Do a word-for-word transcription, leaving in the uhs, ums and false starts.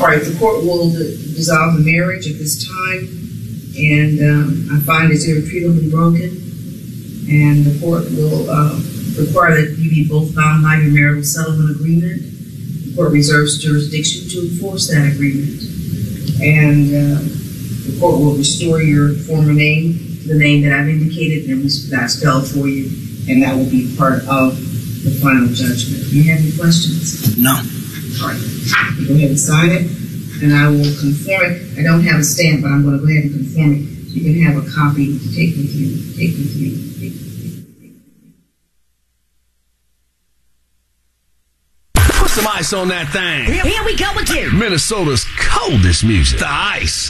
All right, the court will dissolve the marriage at this time, and um, I find it's irretrievably broken, and the court will uh, require that you be both bound by your marital settlement agreement. The court reserves jurisdiction to enforce that agreement, and uh, the court will restore your former name to the name that I've indicated and that I spelled for you, and that will be part of the final judgment. Do you have any questions? No. All right. You go ahead and sign it, and I will conform it. I don't have a stamp, but I'm going to go ahead and conform it. So you can have a copy to take with you. Take with you. Take with you. Put some ice on that thing. Here, here we go again. Minnesota's coldest music. The Ice.